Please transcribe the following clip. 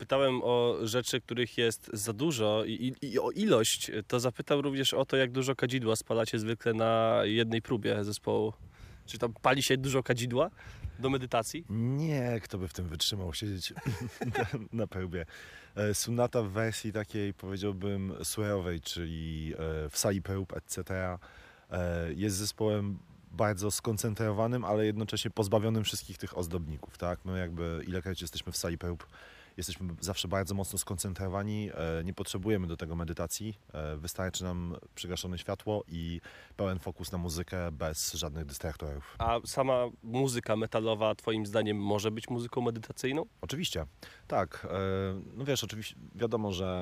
pytałem o rzeczy, których jest za dużo i o ilość, to zapytam również o to, jak dużo kadzidła spalacie zwykle na jednej próbie zespołu. Czy tam pali się dużo kadzidła do medytacji? Nie, kto by w tym wytrzymał siedzieć na próbie. Sonata w wersji takiej, powiedziałbym, surowej, czyli w sali prób, etc. Jest zespołem bardzo skoncentrowanym, ale jednocześnie pozbawionym wszystkich tych ozdobników, tak? My jakby ilekroć jesteśmy w sali prób, jesteśmy zawsze bardzo mocno skoncentrowani, nie potrzebujemy do tego medytacji, wystarczy nam przygaszone światło i pełen fokus na muzykę bez żadnych dystraktorów. A sama muzyka metalowa twoim zdaniem może być muzyką medytacyjną? Oczywiście, tak. No wiesz, oczywiście wiadomo, że